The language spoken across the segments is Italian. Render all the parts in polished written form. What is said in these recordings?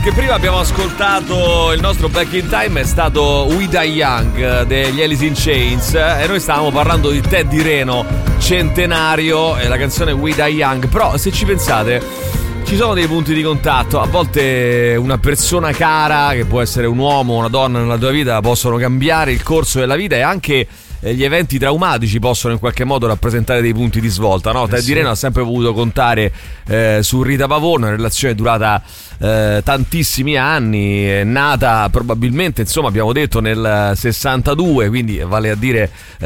Che prima abbiamo ascoltato, il nostro Back in Time è stato We Die Young degli Alice in Chains, e noi stavamo parlando di Teddy Reno, centenario, e la canzone We Die Young. Però se ci pensate, ci sono dei punti di contatto. A volte una persona cara, che può essere un uomo o una donna nella tua vita, possono cambiare il corso della vita, e anche gli eventi traumatici possono in qualche modo rappresentare dei punti di svolta, no? Teddy Reno ha sempre voluto contare su Rita Pavone, una relazione durata tantissimi anni, è nata probabilmente, insomma, abbiamo detto nel 62, quindi vale a dire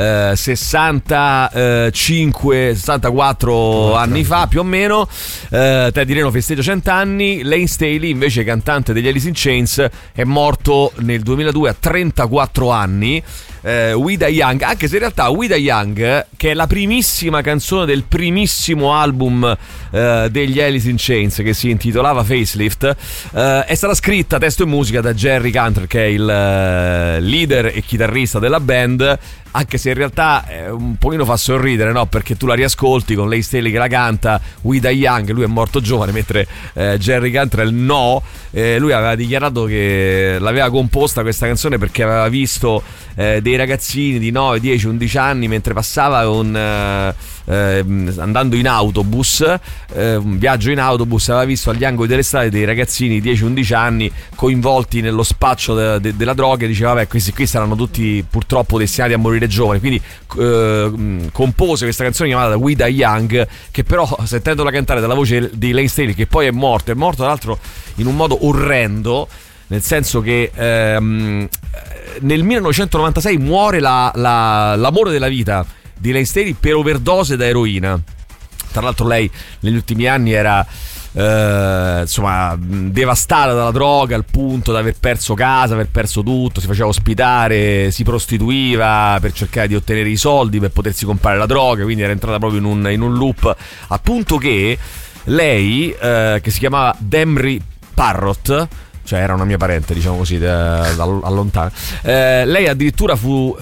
64 anni fa più o meno. Teddy Reno festeggia 100 anni. Lane Staley, invece, cantante degli Alice in Chains, è morto nel 2002 a 34 anni. We Die Young, anche se in realtà We Die Young, che è la primissima canzone del primissimo album degli Alice in Chains, che si intitolava Facelift, è stata scritta testo e musica da Jerry Cantrell, che è il leader e chitarrista della band, anche se in realtà un pochino fa sorridere, no? Perché tu la riascolti con Lane Staley che la canta, We Die Young, lui è morto giovane, mentre Jerry Cantrell no. Lui aveva dichiarato che l'aveva composta questa canzone perché aveva visto dei ragazzini di 9, 10, 11 anni mentre passava andando in autobus, un viaggio in autobus, aveva visto agli angoli delle strade dei ragazzini di 10-11 anni coinvolti nello spaccio della droga, e diceva vabbè, questi qui saranno tutti purtroppo destinati a morire giovani, quindi compose questa canzone chiamata We Die Young, che però, sentendola cantare dalla voce di Lane Staley, che poi è morto tra l'altro in un modo orrendo, nel senso che nel 1996 muore l'amore della vita di Lane Staley per overdose da eroina. Tra l'altro lei negli ultimi anni era insomma devastata dalla droga, al punto da aver perso casa, aver perso tutto, si faceva ospitare, si prostituiva per cercare di ottenere i soldi per potersi comprare la droga, quindi era entrata proprio in un loop, appunto che lei, che si chiamava Demry Parrott, cioè era una mia parente, diciamo così, da lontano, lei addirittura fu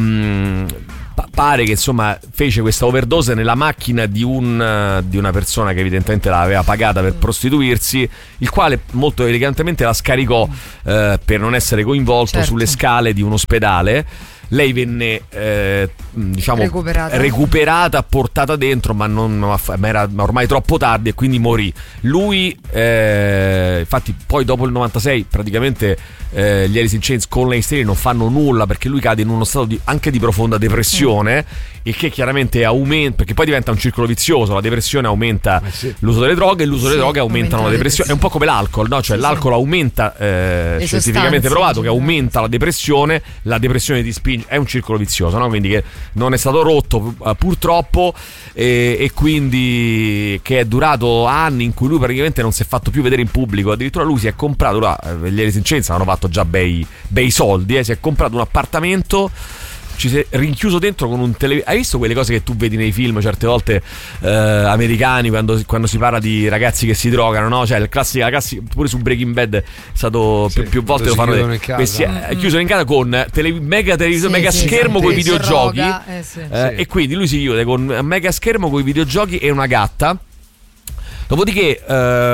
pare che insomma fece questa overdose nella macchina di una persona che evidentemente l'aveva pagata per prostituirsi, il quale molto elegantemente la scaricò per non essere coinvolto sulle scale di un ospedale. Lei venne diciamo recuperata, portata dentro, ma era ormai troppo tardi e quindi morì. Lui infatti poi dopo il 96 praticamente gli Alice in Chains con Lane Staley non fanno nulla, perché lui cade in uno stato anche di profonda depressione, il che chiaramente aumenta, perché poi diventa un circolo vizioso, la depressione aumenta l'uso delle droghe, e l'uso delle droghe aumentano la depressione. È un po' come l'alcol, no? Cioè l'alcol aumenta, scientificamente provato, che aumenta la depressione ti spinge, è un circolo vizioso, no? Quindi che non è stato rotto purtroppo, e quindi che è durato anni in cui lui praticamente non si è fatto più vedere in pubblico. Addirittura lui si è comprato, gli Alice in Chains hanno fatto già bei soldi, si è comprato un appartamento, ci si è rinchiuso dentro con un televisore. Hai visto quelle cose che tu vedi nei film certe volte americani, quando si parla di ragazzi che si drogano, no? Cioè la classica pure su Breaking Bad è stato più volte lo fanno questi chiuso in casa con mega televisore, mega schermo con i videogiochi, e quindi lui si chiude con un mega schermo con i videogiochi e una gatta. Dopodiché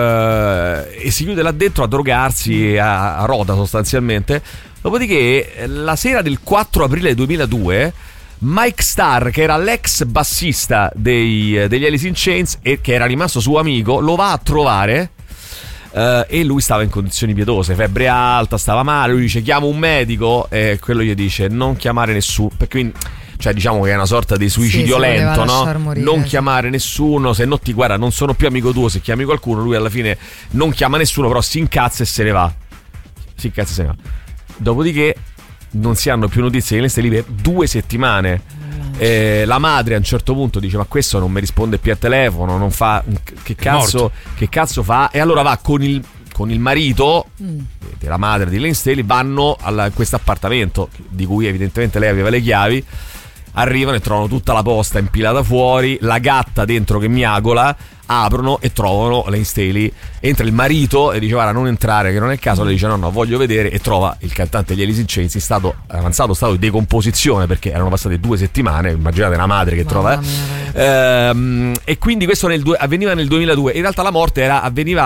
e si chiude là dentro a drogarsi a rota sostanzialmente. Dopodiché la sera del 4 aprile 2002 Mike Starr, che era l'ex bassista degli Alice in Chains e che era rimasto suo amico, lo va a trovare, e lui stava in condizioni pietose, febbre alta, stava male. Lui dice chiamo un medico, e quello gli dice non chiamare nessuno, perché cioè diciamo che è una sorta di suicidio lento, no? Morire, non chiamare nessuno, se no ti guarda, non sono più amico tuo. Se chiami qualcuno, lui alla fine non chiama nessuno, però si incazza e se ne va. Dopodiché non si hanno più notizie di Lane Staley per 2 settimane. La madre a un certo punto dice ma questo non mi risponde più al telefono, non fa che cazzo fa? E allora va con il marito della madre di Lane Staley, vanno a questo appartamento di cui evidentemente lei aveva le chiavi. Arrivano e trovano tutta la posta impilata fuori, la gatta dentro che miagola. aprono e trovano Layne Staley. Entra il marito e dice guarda non entrare che non è il caso, lei dice no voglio vedere, e trova il cantante degli Alice in Chains in avanzato stato di decomposizione, perché erano passate 2 settimane, immaginate una madre che trova e quindi questo avveniva nel 2002. In realtà la morte era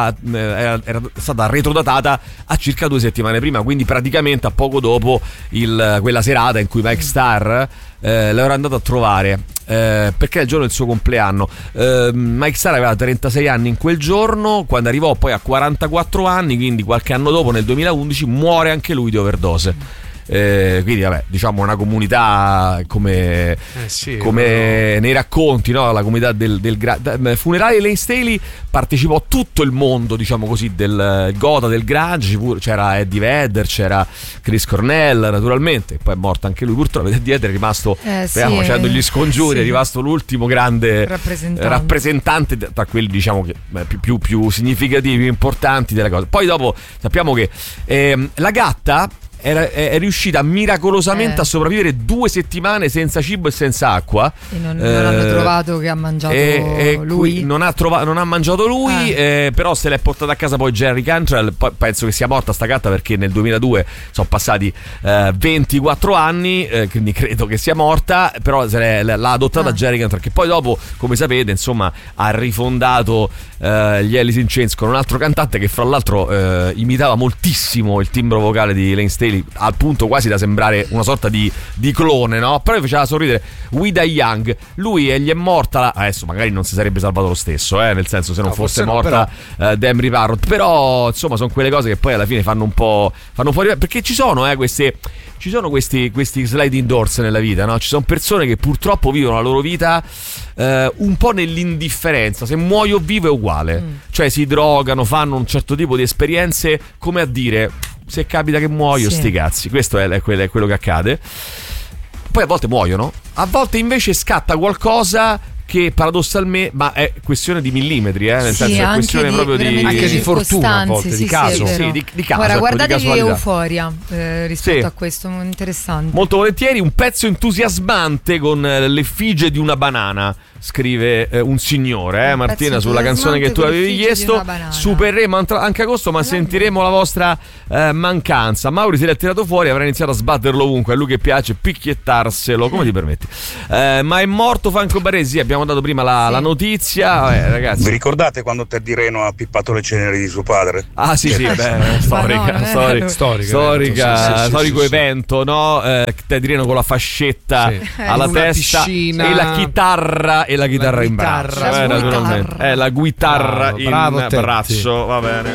stata retrodatata a circa 2 settimane prima, quindi praticamente a poco dopo quella serata in cui Mike Starr l'era andato a trovare, perché è il giorno del suo compleanno. Mike Starr aveva 36 anni in quel giorno, quando arrivò poi a 44 anni, quindi qualche anno dopo, nel 2011, muore anche lui di overdose. Quindi vabbè, diciamo una comunità come nei racconti, no? La comunità del funerale di Layne Staley partecipò tutto il mondo, diciamo così, del gotha, del grunge. C'era Eddie Vedder, c'era Chris Cornell naturalmente, poi è morto anche lui purtroppo. Eddie Vedder è rimasto facendo gli scongiuri, è rimasto l'ultimo grande rappresentante tra quelli, diciamo, che più significativi, più importanti della cosa. Poi dopo sappiamo che la gatta è riuscita miracolosamente a sopravvivere 2 settimane senza cibo e senza acqua, e non hanno trovato che ha mangiato lui. Non ha mangiato lui, però se l'è portata a casa poi Jerry Cantrell. Poi penso che sia morta sta gatta, perché nel 2002 sono passati 24 anni, quindi credo che sia morta, però l'ha adottata Jerry Cantrell, che poi dopo, come sapete, insomma, ha rifondato gli Alice in Chains con un altro cantante che fra l'altro imitava moltissimo il timbro vocale di Layne Staley, al punto quasi da sembrare una sorta di clone, no? Però mi faceva sorridere. We Die Young, lui gli è morta adesso magari non si sarebbe salvato lo stesso, nel senso, se non fosse morta Damri Parrott, però insomma sono quelle cose che poi alla fine fanno fuori, perché ci sono questi sliding doors nella vita, no? Ci sono persone che purtroppo vivono la loro vita un po' nell'indifferenza, se muoio o vivo è uguale, cioè si drogano, fanno un certo tipo di esperienze, come a dire se capita che muoio, sti cazzi. Questo è quello che accade. Poi a volte muoiono, a volte invece scatta qualcosa che paradossalmente, ma è questione di millimetri, nel senso è questione proprio anche di fortuna, a volte, di caso. Di caso. Ora guardate di che Euforia rispetto a questo, interessante. Molto volentieri, un pezzo entusiasmante con l'effigie di una banana, scrive un signore, Martina, sulla canzone che tu avevi chiesto. Supereremo anche agosto, ma sentiremo la vostra mancanza. Mauri se l'ha tirato fuori, avrà iniziato a sbatterlo ovunque, a lui che piace picchiettarselo, come ti permetti? Ma è morto Franco Baresi, abbiamo dato prima la notizia, ragazzi. Vi ricordate quando Ted Di Reno ha pippato le ceneri di suo padre? Ah sì, storico evento, no? Ted Di Reno con la fascetta alla testa piscina, e la chitarra in braccio, naturalmente. La chitarra in braccio, va bene.